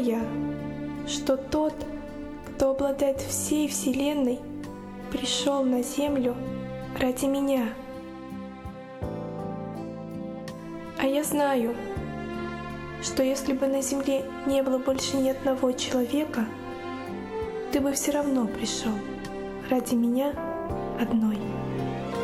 я, что тот, кто обладает всей Вселенной, пришел на Землю ради меня. А я знаю, что если бы на Земле не было больше ни одного человека, ты бы все равно пришел ради меня одной.